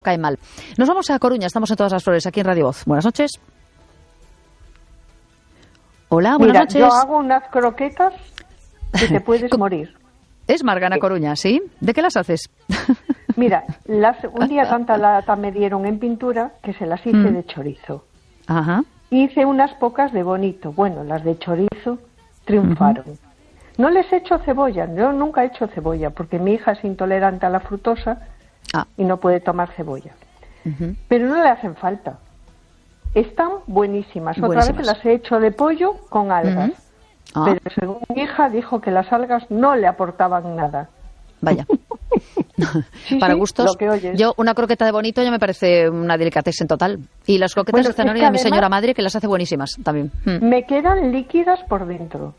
cae mal. Nos vamos a Coruña, estamos en Todas las Flores, aquí en Radio Voz. Buenas noches. Hola, buenas noches. Yo hago unas croquetas que te puedes morir. Es Margana Coruña, ¿sí? ¿De qué las haces? Mira, un día tanta lata me dieron en pintura que se las hice de chorizo. Ajá. Hice unas pocas de bonito. Bueno, las de chorizo triunfaron. No les echo cebolla, yo nunca he hecho cebolla, porque mi hija es intolerante a la fructosa y no puede tomar cebolla. Pero no le hacen falta. Están buenísimas. Otra vez las he hecho de pollo con algas. Pero según mi hija dijo que las algas no le aportaban nada. Vaya. Para gustos, yo una croqueta de bonito ya me parece una delicatessen total. Y las croquetas de zanahoria de mi señora madre, que las hace buenísimas también. Me quedan líquidas por dentro.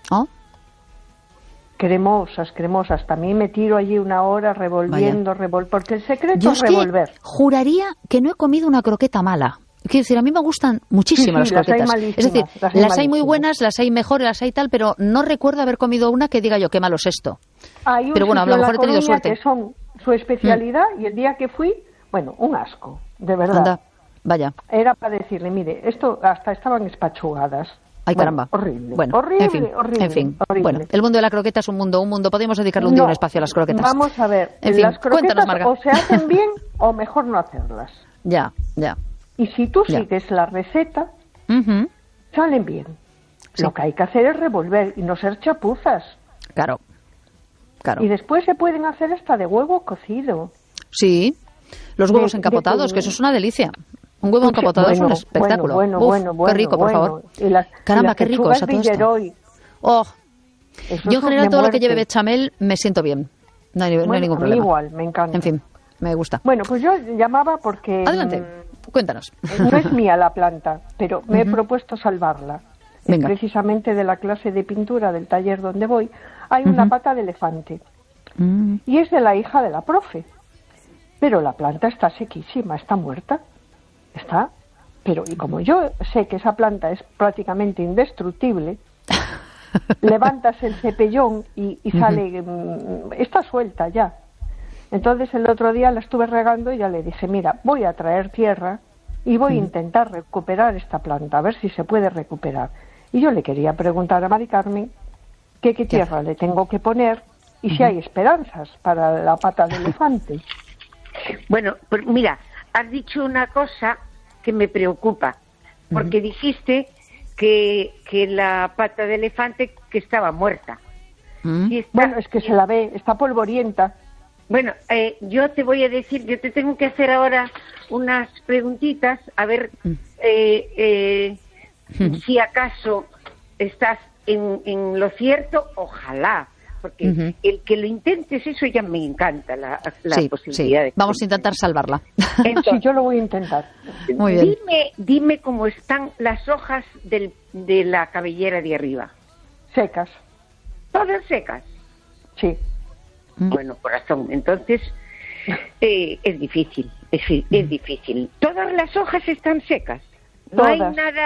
Cremosas. También me tiro allí una hora revolviendo, porque el secreto es revolver. Juraría que no he comido una croqueta mala. Quiero decir, a mí me gustan muchísimo las croquetas. Es decir, las hay muy buenas, las hay mejores, las hay tal, pero no recuerdo haber comido una que diga yo, qué malo es esto. Pero bueno, a lo mejor he tenido suerte. Que son su especialidad y el día que fui, bueno, un asco, de verdad. Anda, vaya. Era para decirle, mire, esto hasta estaban espachugadas. Ay, caramba. Horrible. Bueno, horrible. En fin. Bueno, el mundo de la croqueta es un mundo. Podemos dedicarle un día un espacio a las croquetas. Vamos a ver, en fin, las croquetas cuéntanos, Marga. o se hacen bien o mejor no hacerlas. Ya. Y si tú sigues la receta, salen bien. Sí. Lo que hay que hacer es revolver y no ser chapuzas. Claro. Y después se pueden hacer hasta de huevo cocido. Sí, los huevos encapotados, que eso es una delicia. Un huevo encapotado es un espectáculo. Bueno, qué rico, por favor. Caramba, qué rico es todo esto. Yo en general todo lo que lleve bechamel me siento bien. No hay ningún problema. Igual, me encanta. En fin, me gusta. Bueno, pues yo llamaba porque... Adelante, cuéntanos. No es mía la planta, pero me he propuesto salvarla. Venga. Precisamente de la clase de pintura del taller donde voy, hay una pata de elefante. Y es de la hija de la profe. Pero la planta está sequísima, está muerta. Pero y como yo sé que esa planta es prácticamente indestructible, levantas el cepellón y sale, está suelta ya. Entonces el otro día la estuve regando y ya le dije, mira, voy a traer tierra y voy a intentar recuperar esta planta, a ver si se puede recuperar. Y yo le quería preguntar a Mari Carmen qué tierra le tengo que poner y si hay esperanzas para la pata de elefante. Bueno, pues mira, has dicho una cosa que me preocupa, porque dijiste que la pata de elefante que estaba muerta. Bueno, es que se la ve, está polvorienta. Bueno, yo te voy a decir, yo te tengo que hacer ahora unas preguntitas, a ver si acaso estás en lo cierto, ojalá. Porque el que lo intentes, eso ya me encanta, la posibilidad de... Vamos a intentar salvarla. Entonces, sí, yo lo voy a intentar. Muy bien. Dime cómo están las hojas de la cabellera de arriba. Secas. ¿Todas secas? Sí. Bueno, corazón, entonces es difícil, es difícil. Todas las hojas están secas. No hay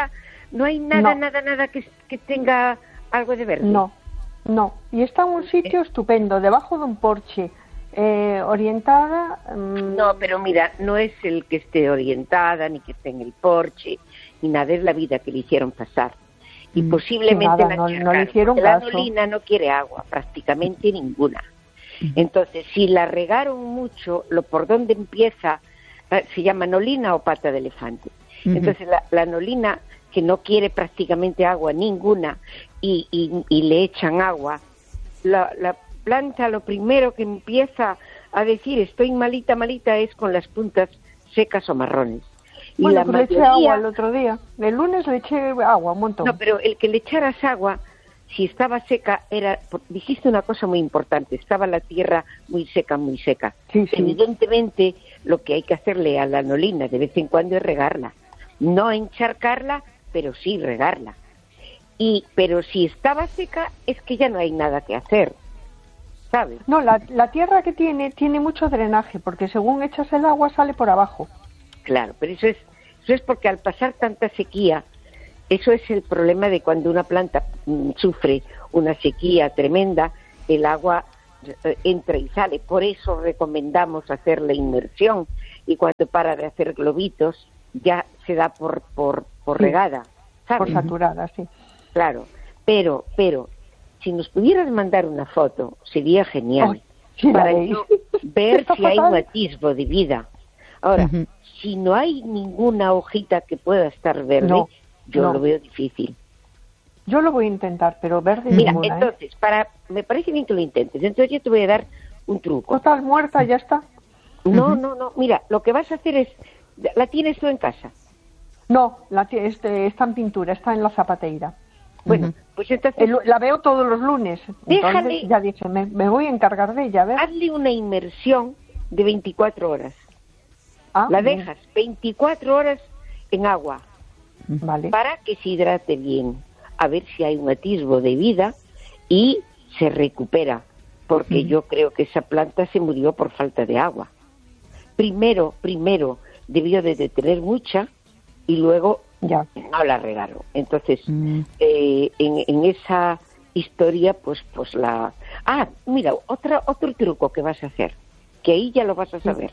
nada que tenga algo de verde. No, y está en un sitio estupendo, debajo de un porche, orientada... No, pero mira, no es el que esté orientada, ni que esté en el porche, ni nada, es la vida que le hicieron pasar. Y posiblemente no le hicieron la caso. anolina no quiere agua, prácticamente ninguna. Entonces, si la regaron mucho, por donde empieza, se llama anolina o pata de elefante. Entonces, la anolina, que no quiere prácticamente agua ninguna, y le echan agua, la planta lo primero que empieza a decir estoy malita es con las puntas secas o marrones. Bueno, y la mayoría... le eché agua el otro día, el lunes le eché agua un montón. No, pero el que le echaras agua, si estaba seca, dijiste una cosa muy importante, estaba la tierra muy seca. Sí. Evidentemente, lo que hay que hacerle a la anolina de vez en cuando es regarla, no encharcarla, pero sí regarla. Pero si estaba seca, es que ya no hay nada que hacer, ¿sabes? No, la tierra que tiene mucho drenaje, porque según echas el agua sale por abajo. Claro, pero eso es porque al pasar tanta sequía, eso es el problema de cuando una planta sufre una sequía tremenda, el agua entra y sale. Por eso recomendamos hacer la inmersión y cuando para de hacer globitos ya se da por regada, ¿sabes? Por saturada, sí. Claro, pero si nos pudieras mandar una foto sería genial, para yo ver si hay un atisbo de vida. Ahora, si no hay ninguna hojita que pueda estar verde, yo lo veo difícil. Yo lo voy a intentar, pero verde Mira, ninguna, entonces, me parece bien que lo intentes. Entonces yo te voy a dar un truco. Total, muerta, ya está. No. Mira, lo que vas a hacer es... ¿La tienes tú en casa? No, está en pintura, está en la zapateira. Bueno, pues entonces... La veo todos los lunes. Déjale... Entonces ya dije, me voy a encargar de ella, a ver. Hazle una inmersión de 24 horas. La dejas 24 horas en agua. Vale. Para que se hidrate bien. A ver si hay un atisbo de vida y se recupera, porque yo creo que esa planta se murió por falta de agua. Primero debió de tener mucha y luego no la regaron. Entonces, en esa historia, pues la... Ah, mira, otro truco que vas a hacer, que ahí ya lo vas a saber.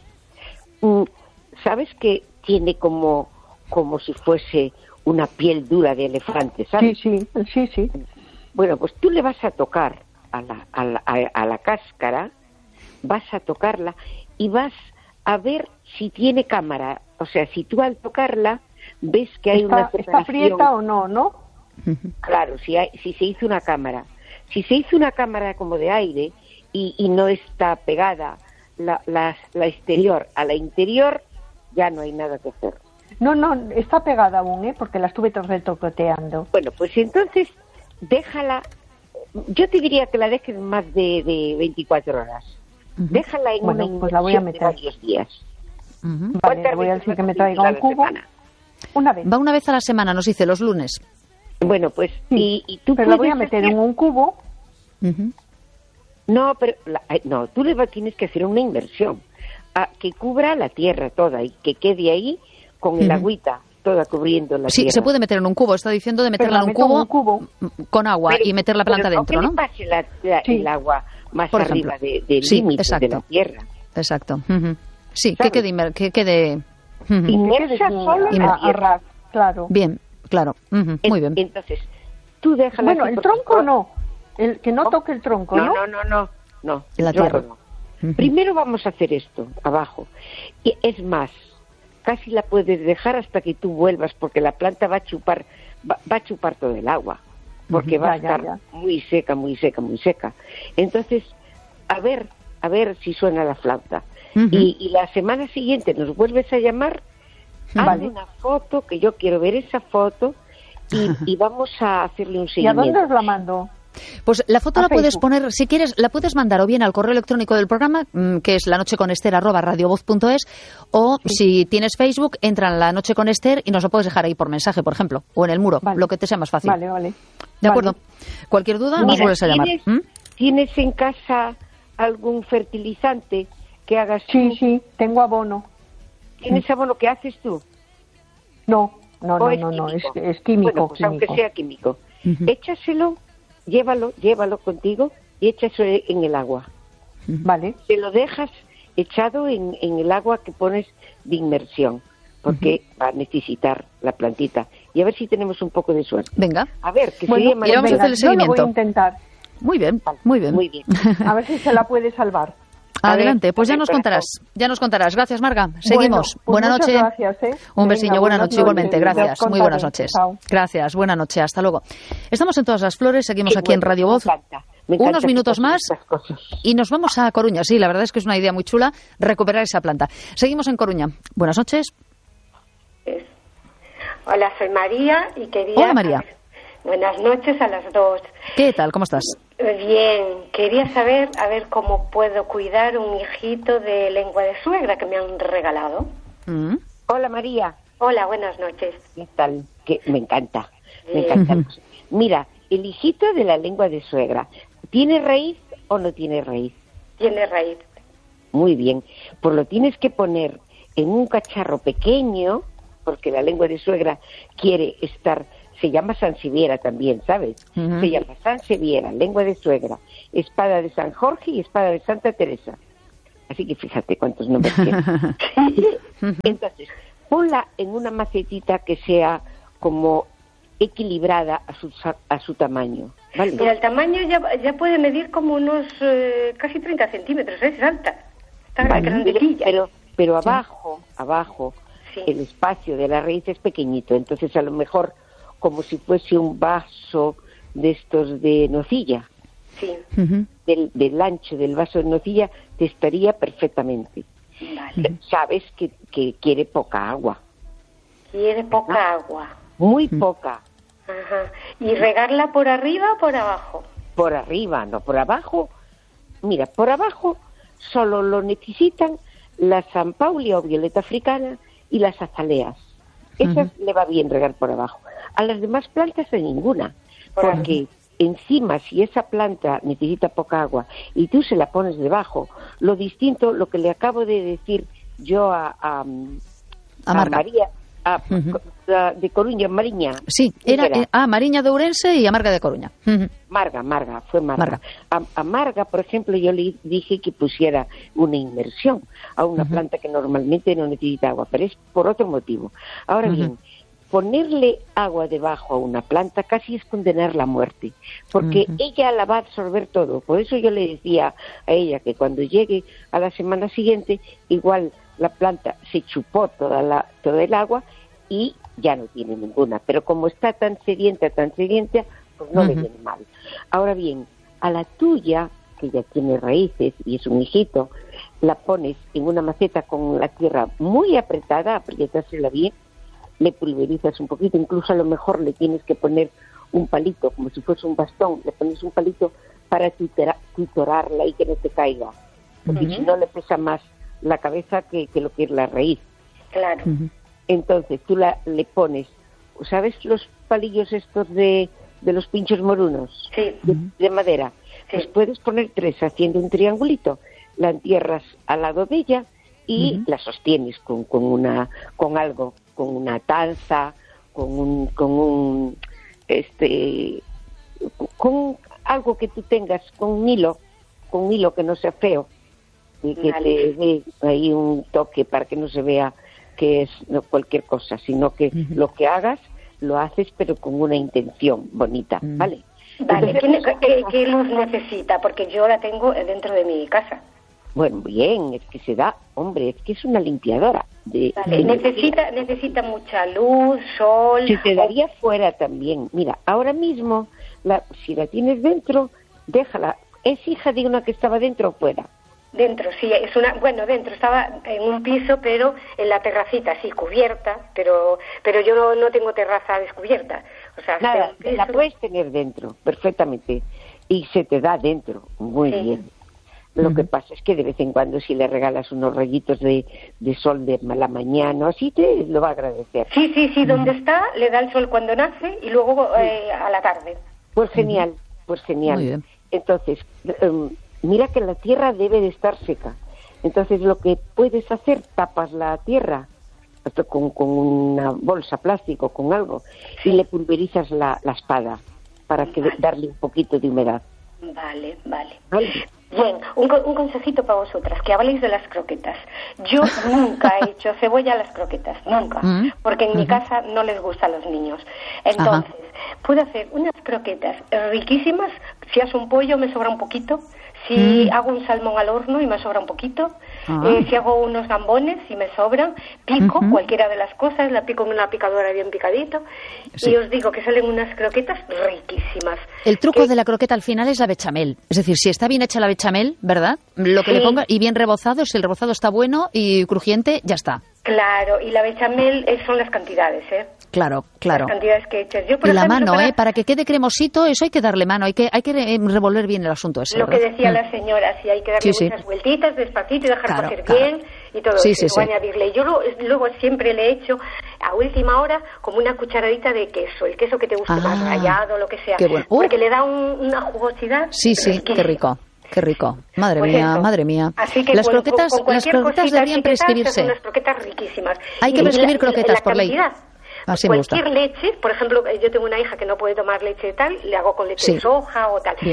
¿Sabes que tiene como si fuese una piel dura de elefante, sabes? Sí. Bueno, pues tú le vas a tocar a la cáscara, vas a tocarla y vas a ver si tiene cámara. O sea, si tú al tocarla ves que hay una separación. ¿Está prieta o no? Claro, si se hizo una cámara. Si se hizo una cámara como de aire y no está pegada la exterior a la interior, ya no hay nada que hacer. No, está pegada aún, porque la estuve retoqueteando. Bueno, pues entonces déjala, yo te diría que la dejes más de 24 horas. Déjala en una pues la voy a meter de varios días. Vale, le voy a decir que me traiga un cubo. Una vez. Va una vez a la semana, nos dice, los lunes. Bueno, pues y tú pero la voy a meter en un cubo. No, pero tú tienes que hacer una inversión que cubra la tierra toda y que quede ahí con el agüita toda cubriendo la tierra. Sí, se puede meter en un cubo. Está diciendo de meterla en un cubo con agua y meter la planta dentro, ¿no? Que le pase el agua más por arriba del límite de la tierra. Exacto. Sí, que quede inmersa solo en la tierra. Claro. Bien, claro. Muy bien. Entonces, tú déjala. Bueno, el tronco no. Que no toque el tronco, ¿no? No. La tierra. No. Primero vamos a hacer esto, abajo. Y es más, casi la puedes dejar hasta que tú vuelvas, porque la planta va a chupar todo el agua, porque va a estar muy seca. Entonces, a ver si suena la flauta. Y la semana siguiente nos vuelves a llamar, hazme una foto, que yo quiero ver esa foto, y vamos a hacerle un seguimiento. ¿Y a dónde os la mando? Pues la foto la puedes poner, si quieres, la puedes mandar o bien al correo electrónico del programa, que es lanocheconester@radiovoz.es, o si tienes Facebook, entra en La Noche con Ester y nos lo puedes dejar ahí por mensaje, por ejemplo, o en el muro, lo que te sea más fácil. Vale. ¿De acuerdo? Cualquier duda, nos vuelves a llamar. ¿Tienes en casa algún fertilizante que hagas tú? Sí, tengo abono. ¿Tienes abono que haces tú? No, es químico. Bueno, pues aunque sea químico, échaselo. Llévalo contigo y échaselo en el agua. Vale. Te lo dejas echado en el agua que pones de inmersión, porque va a necesitar la plantita. Y a ver si tenemos un poco de suerte. Venga. A ver, que y vamos a hacer el seguimiento. Yo lo voy a intentar. Muy bien. A ver si se la puede salvar. Adelante, pues ya nos contarás. Gracias, Marga. Seguimos. Pues buena noche. Gracias, Un besiño, buena noche igualmente. Gracias. Muy buenas noches. Chao. Gracias, buena noche. Hasta luego. Estamos en Todas las Flores, seguimos aquí en Radio Voz. Me encanta unos minutos más y nos vamos a Coruña. Sí, la verdad es que es una idea muy chula recuperar esa planta. Seguimos en Coruña. Buenas noches. Hola, soy María y quería... Hola, María. Buenas noches a las dos. ¿Qué tal? ¿Cómo estás? Bien, quería saber, cómo puedo cuidar un hijito de lengua de suegra que me han regalado. Hola, María. Hola, buenas noches. ¿Qué tal? Me encanta. Mira, el hijito de la lengua de suegra, ¿tiene raíz o no tiene raíz? Tiene raíz. Muy bien, pues lo tienes que poner en un cacharro pequeño, porque la lengua de suegra quiere estar... Se llama Sanseviera también, ¿sabes? Se llama Sanseviera, lengua de suegra, espada de San Jorge y espada de Santa Teresa. Así que fíjate cuántos nombres tiene. Entonces, ponla en una macetita que sea como equilibrada a su tamaño, ¿vale? Pero el tamaño ya puede medir como unos casi 30 centímetros, es alta. Está grandecilla. Pero abajo, sí, el espacio de la raíz es pequeñito, entonces a lo mejor como si fuese un vaso de estos de nocilla. Sí. Del ancho del vaso de nocilla te estaría perfectamente. Vale. Sabes que quiere poca agua. Quiere poca agua. Muy poca. Ajá. ¿Y regarla por arriba o por abajo? Por arriba, no por abajo. Mira, por abajo solo lo necesitan la San Paulia o violeta africana y las azaleas. Esas le va bien regar por abajo. A las demás plantas de ninguna. Porque encima, si esa planta necesita poca agua y tú se la pones debajo, lo distinto, lo que le acabo de decir yo a María, de Coruña, Mariña. Sí, era Mariña de Ourense y a Marga de Coruña. Marga, fue Marga. A Marga, por ejemplo, yo le dije que pusiera una inmersión a una planta que normalmente no necesita agua, pero es por otro motivo. Ahora bien, ponerle agua debajo a una planta casi es condenar la muerte, porque ella la va a absorber todo. Por eso yo le decía a ella que cuando llegue a la semana siguiente, igual la planta se chupó toda el agua y ya no tiene ninguna. Pero como está tan sedienta, pues no le viene mal. Ahora bien, a la tuya, que ya tiene raíces y es un hijito, la pones en una maceta con la tierra muy apretada, aprietársela bien, le pulverizas un poquito, incluso a lo mejor le tienes que poner un palito, como si fuese un bastón, le pones un palito para tutorarla y que no te caiga, porque si no le pesa más la cabeza que lo que es la raíz. Claro. Entonces tú le pones, ¿sabes los palillos estos de los pinchos morunos? Sí. De madera. Sí. Pues puedes poner 3 haciendo un triangulito, la entierras al lado de ella y la sostienes con algo, con una tanza, con algo que tú tengas, con un hilo que no sea feo y que te dé ahí un toque para que no se vea que es cualquier cosa, sino que lo que hagas lo haces pero con una intención bonita, ¿vale? Vale, ¿qué luz necesita? Porque yo la tengo dentro de mi casa. Bueno, bien, es que se da, hombre, es que es una limpiadora. Vale, necesita mucha luz, sol. Se te daría fuera también. Mira, ahora mismo, si la tienes dentro, déjala. ¿Es hija de una que estaba dentro o fuera? Dentro, sí, dentro, estaba en un piso, pero en la terracita, sí, cubierta, pero yo no tengo terraza descubierta. O sea, nada, la puedes tener dentro, perfectamente, y se te da dentro, muy bien. Lo que pasa es que de vez en cuando si le regalas unos rayitos de sol de la mañana, así te lo va a agradecer. Sí, donde está le da el sol cuando nace y luego a la tarde. Pues genial, Muy bien. Entonces, mira que la tierra debe de estar seca. Entonces lo que puedes hacer, tapas la tierra con una bolsa plástico, con algo, y le pulverizas la espada para darle un poquito de humedad. Vale. Bien, un consejito para vosotras, que habléis de las croquetas. Yo nunca he hecho cebolla a las croquetas, nunca, porque en mi casa no les gusta a los niños. Entonces, puedo hacer unas croquetas riquísimas. Si hago un pollo me sobra un poquito, si hago un salmón al horno y me sobra un poquito, si hago unos gambones y me sobran, pico cualquiera de las cosas, la pico en una picadora bien picadito, y os digo que salen unas croquetas riquísimas. El truco de la croqueta al final es la bechamel, es decir, si está bien hecha la bechamel, ¿verdad? Lo que le ponga, y bien rebozado, si el rebozado está bueno y crujiente, ya está. Claro, y la bechamel son las cantidades, ¿eh? Claro. Las cantidades que echas. Yo, por y ejemplo, la mano, para que quede cremosito, eso hay que darle mano, hay que revolver bien el asunto ese. Lo que decía la señora, sí, hay que darle muchas vueltitas, despacito, y dejar hacer bien, y todo eso, añadirle. Yo luego siempre le he hecho a última hora como una cucharadita de queso, el queso que te guste más, rallado, lo que sea, porque le da una jugosidad. Sí, qué rico. Qué rico. Madre mía. Así que las croquetas deberían prescribirse. Unas croquetas riquísimas. Hay que prescribir croquetas por ley. cualquier leche, por ejemplo, yo tengo una hija que no puede tomar leche y tal, le hago con leche de soja o tal.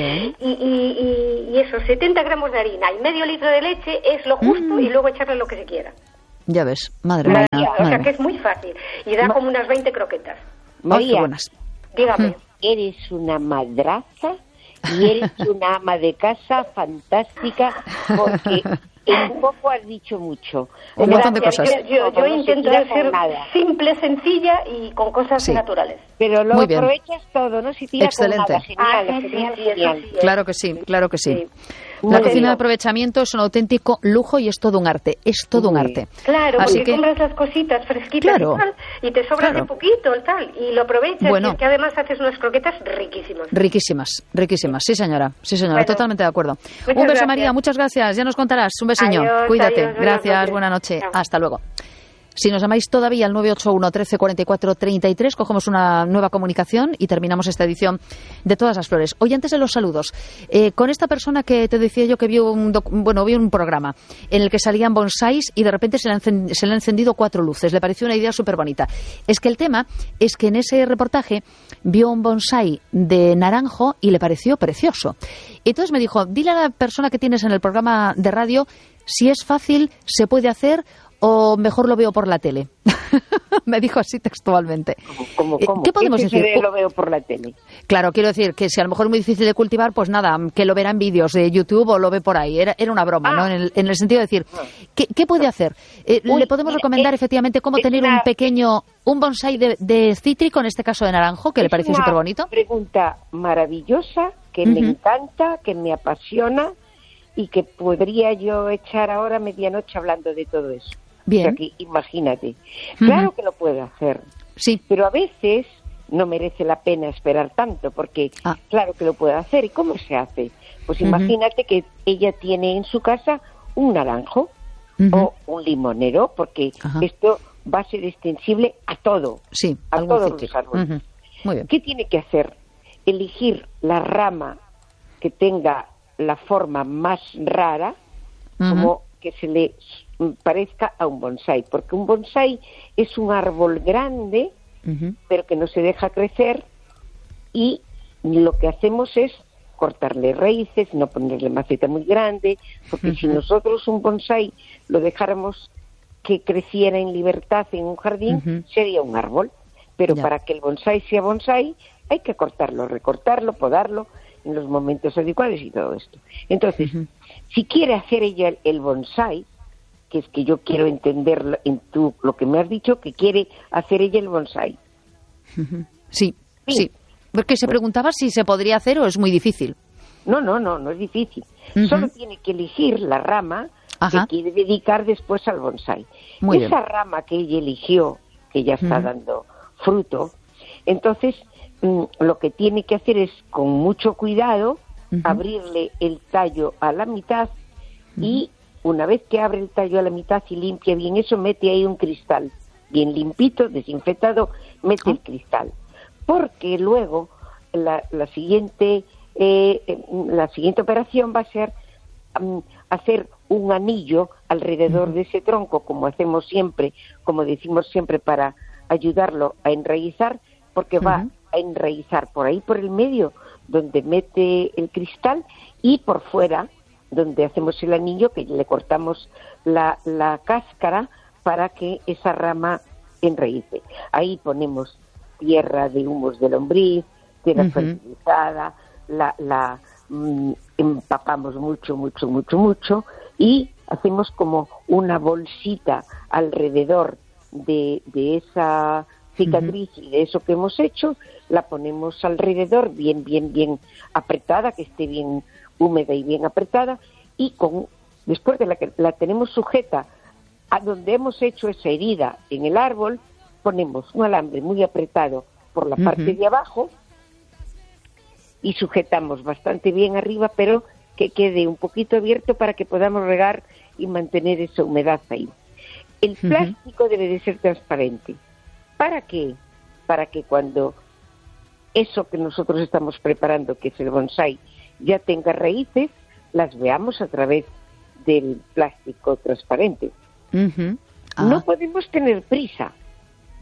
Y eso, 70 gramos de harina y medio litro de leche es lo justo y luego echarle lo que se quiera. Ya ves, madre mía. O sea que es muy fácil. Y da como unas 20 croquetas. María, dígame. Eres una madraza y eres una ama de casa fantástica, porque en poco has dicho mucho. Un montón de cosas. Yo intento ser simple, sencilla y con cosas naturales. Pero lo aprovechas todo, ¿no? Si tira con nada. Genial. Claro que sí, claro que sí. La cocina de aprovechamiento es un auténtico lujo y es todo un arte, Claro, así porque compras las cositas fresquitas y tal, y te sobra de poquito y tal, y lo aprovechas, y es que además haces unas croquetas riquísimas. Riquísimas, sí señora, bueno, totalmente de acuerdo. Un beso, María, muchas gracias, ya nos contarás, un besiño, cuídate, gracias, buena noche, hasta luego. Si nos llamáis todavía al 981 13 44 33, cogemos una nueva comunicación y terminamos esta edición de Todas las Flores. Hoy, antes de los saludos, con esta persona que te decía yo que vio un programa en el que salían bonsáis y de repente se le han encendido 4 luces. Le pareció una idea súper bonita. Es que el tema es que en ese reportaje vio un bonsái de naranjo y le pareció precioso. Entonces me dijo, dile a la persona que tienes en el programa de radio si es fácil, se puede hacer o mejor lo veo por la tele. Me dijo así textualmente. ¿Cómo? ¿Qué podemos decir? Lo veo por la tele. Claro, quiero decir que si a lo mejor es muy difícil de cultivar, pues nada, que lo verá en vídeos de YouTube o lo ve por ahí. Era una broma, ¿no? En el sentido de decir, ¿qué puede hacer? Le podemos recomendar efectivamente cómo tener un bonsái de cítrico, en este caso de naranjo, que le pareció súper bonito. Es una pregunta maravillosa, que me encanta, que me apasiona y que podría yo echar ahora medianoche hablando de todo eso. Bien. O sea que, imagínate. Claro que lo puede hacer. Sí. Pero a veces no merece la pena esperar tanto, porque claro que lo puede hacer. ¿Y cómo se hace? Pues imagínate que ella tiene en su casa un naranjo o un limonero, porque esto va a ser extensible a todo. Sí, a todos los árboles. Muy bien. ¿Qué tiene que hacer? Elegir la rama que tenga la forma más rara, como que se le parezca a un bonsái, porque un bonsái es un árbol grande, pero que no se deja crecer, y lo que hacemos es cortarle raíces, no ponerle maceta muy grande, porque si nosotros un bonsái lo dejáramos que creciera en libertad en un jardín, sería un árbol, pero para que el bonsái sea bonsái hay que cortarlo, recortarlo, podarlo en los momentos adecuados y todo esto. Entonces, si quiere hacer ella el bonsái, que es que yo quiero entender en lo que me has dicho, que quiere hacer ella el bonsái. Sí. Porque se preguntaba si se podría hacer o es muy difícil. No es difícil. Solo tiene que elegir la rama que quiere dedicar después al bonsái. Esa rama que ella eligió, que ya está dando fruto, entonces lo que tiene que hacer es, con mucho cuidado, abrirle el tallo a la mitad y una vez que abre el tallo a la mitad y limpia bien eso, mete ahí un cristal bien limpito, desinfectado, mete el cristal. Porque luego la siguiente operación va a ser hacer un anillo alrededor de ese tronco, como hacemos siempre, como decimos siempre, para ayudarlo a enraizar, porque va a enraizar por ahí, por el medio, donde mete el cristal, y por fuera, donde hacemos el anillo, que le cortamos la cáscara para que esa rama enraíce. Ahí ponemos tierra de humus de lombriz, tierra fertilizada, la empapamos mucho y hacemos como una bolsita alrededor de esa cicatriz y de eso que hemos hecho, la ponemos alrededor bien apretada, que esté bien húmeda y bien apretada, y después de que la tenemos sujeta a donde hemos hecho esa herida en el árbol, ponemos un alambre muy apretado por la parte de abajo y sujetamos bastante bien arriba, pero que quede un poquito abierto para que podamos regar y mantener esa humedad ahí. El plástico debe de ser transparente. ¿Para qué? Para que cuando eso que nosotros estamos preparando, que es el bonsái, ya tenga raíces, las veamos a través del plástico transparente. No podemos tener prisa,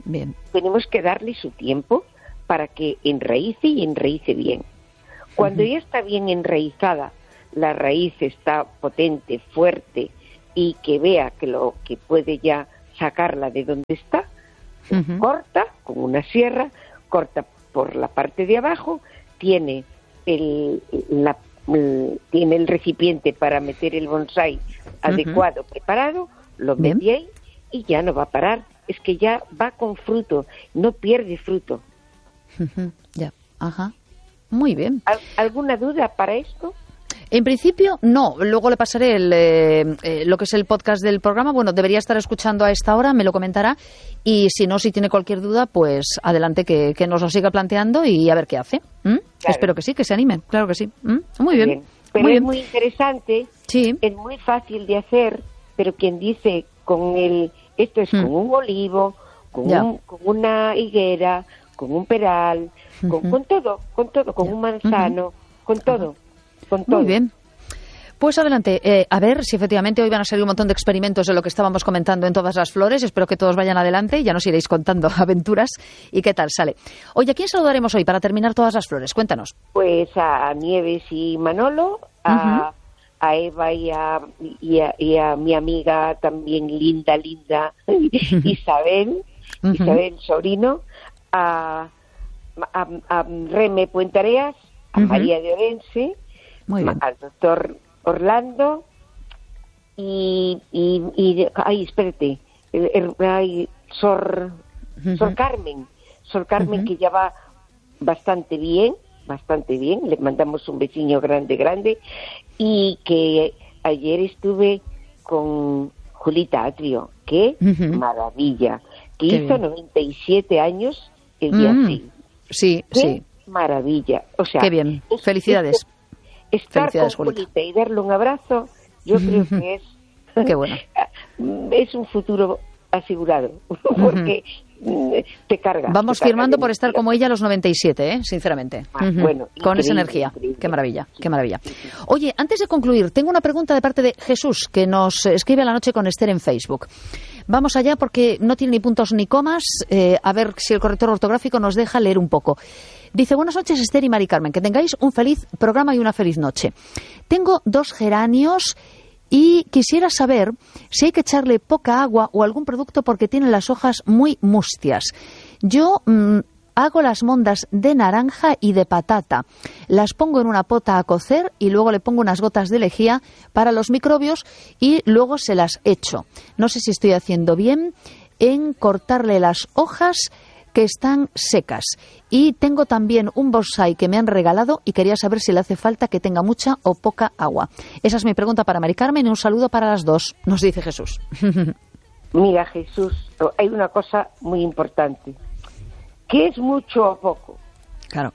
Bien. Tenemos que darle su tiempo para que enraíce y enraíce bien. Cuando ya está bien enraizada, la raíz está potente, fuerte, y que vea que puede ya sacarla de donde está, corta con una sierra, corta por la parte de abajo, tiene el recipiente para meter el bonsái adecuado, preparado, lo mete ahí y ya no va a parar. Es que ya va con fruto, no pierde fruto. Ya, ajá. Muy bien. ¿Alguna duda para esto? En principio, no. Luego le pasaré lo que es el podcast del programa. Bueno, debería estar escuchando a esta hora, me lo comentará. Y si no, si tiene cualquier duda, pues adelante que nos lo siga planteando y a ver qué hace. Claro. Espero que sí, que se animen. Claro que sí. Muy bien. Pero muy es bien. muy interesante. Sí. Es muy fácil de hacer, pero quien dice esto es con un olivo, con una higuera, con un peral, con todo, con un manzano, con todo. Muy bien. Pues adelante, a ver si efectivamente hoy van a salir un montón de experimentos de lo que estábamos comentando en todas las flores. Espero que todos vayan adelante y ya nos iréis contando aventuras y qué tal sale. Oye, ¿a quién saludaremos hoy para terminar todas las flores? Cuéntanos. Pues a Nieves y Manolo, a Eva y a mi amiga también linda, Isabel Sobrino, a Reme Puentareas, a María de Orense, al doctor Orlando y espérate, Sor Carmen, que ya va bastante bien, le mandamos un besillo grande, y que ayer estuve con Julita Atrio, qué maravilla, que hizo bien. 97 años el día 6. Sí, qué maravilla, o sea, qué bien, felicidades. Estar con Julita y darle un abrazo, yo creo que es qué bueno. Es un futuro asegurado, porque te carga. Vamos firmando por estar como ella a los 97, sinceramente. Bueno, con esa energía. Increíble. Qué maravilla, qué maravilla. Oye, antes de concluir, tengo una pregunta de parte de Jesús, que nos escribe a la noche con Esther en Facebook. Vamos allá porque no tiene ni puntos ni comas. A ver si el corrector ortográfico nos deja leer un poco. Dice, buenas noches Esther y Mari Carmen, que tengáis un feliz programa y una feliz noche. Tengo 2 geranios y quisiera saber si hay que echarle poca agua o algún producto porque tienen las hojas muy mustias. Yo hago las mondas de naranja y de patata. Las pongo en una pota a cocer y luego le pongo unas gotas de lejía para los microbios y luego se las echo. No sé si estoy haciendo bien en cortarle las hojas que están secas. Y tengo también un bonsái que me han regalado y quería saber si le hace falta que tenga mucha o poca agua. Esa es mi pregunta para Mari Carmen y un saludo para las dos, nos dice Jesús. Mira, Jesús, hay una cosa muy importante. ¿Qué es mucho o poco? Claro.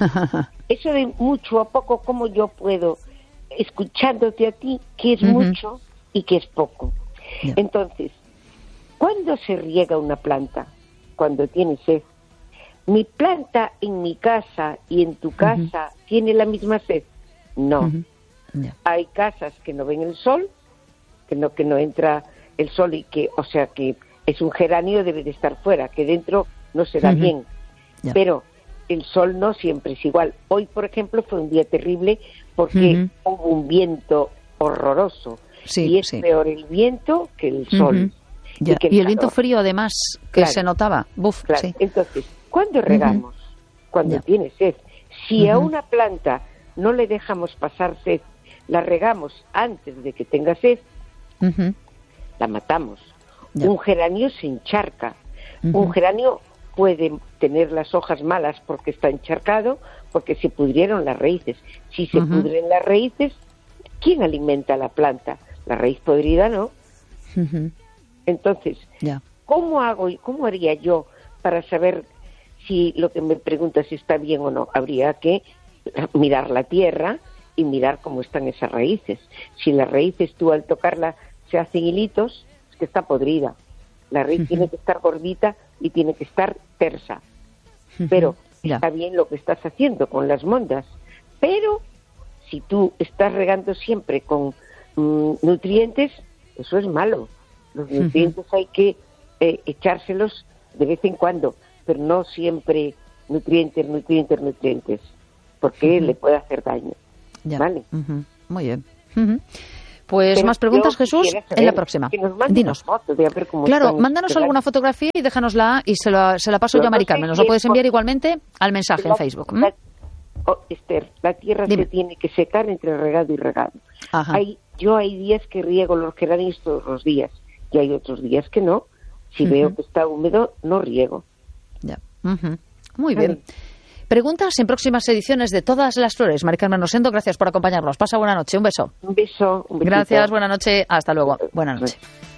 Eso de mucho o poco, ¿cómo yo puedo, escuchándote a ti, qué es mucho y qué es poco? Yeah. Entonces, ¿cuándo se riega una planta? Cuando tiene sed. ¿Mi planta en mi casa y en tu casa tiene la misma sed? No. Yeah. Hay casas que no ven el sol, que no entra el sol y que, o sea, que es un geranio, debe de estar fuera, que dentro no se da bien. Yeah. Pero el sol no siempre es igual. Hoy, por ejemplo, fue un día terrible porque hubo un viento horroroso. Sí, y es peor el viento que el sol. Ya. Y el viento frío, además, que se notaba. Buf, claro. Sí. Entonces, ¿cuándo regamos? Cuando tiene sed. Si a una planta no le dejamos pasar sed, la regamos antes de que tenga sed, la matamos. Un geranio se encharca. Un geranio puede tener las hojas malas porque está encharcado, porque se pudrieron las raíces. Si se pudren las raíces, ¿quién alimenta la planta? La raíz podrida no. Entonces, ¿cómo hago y cómo haría yo para saber si lo que me preguntas si está bien o no? Habría que mirar la tierra y mirar cómo están esas raíces. Si las raíces tú al tocarla se hacen hilitos, es que está podrida. La raíz tiene que estar gordita y tiene que estar tersa. Pero está bien lo que estás haciendo con las mondas. Pero si tú estás regando siempre con nutrientes, eso es malo. Los nutrientes hay que echárselos de vez en cuando, pero no siempre nutrientes, porque le puede hacer daño. Ya. ¿Vale? Muy bien. Pues pero más preguntas, Jesús, en la próxima. Dinos. Foto de a ver cómo claro, mándanos alguna fotografía y déjanosla y se la paso yo a Mari Carmen. Nos lo puedes enviar igualmente al mensaje en Facebook. Esther, la tierra se tiene que secar entre regado y regado. Hay días que riego los geranios todos los días y hay otros días que no. Si veo que está húmedo, no riego. Ya. Muy bien. Preguntas en próximas ediciones de Todas las Flores. Mari Carmen Rosendo, gracias por acompañarnos. Pasa buena noche. Un beso. Un beso. Gracias, buena noche. Hasta luego. Buena noche.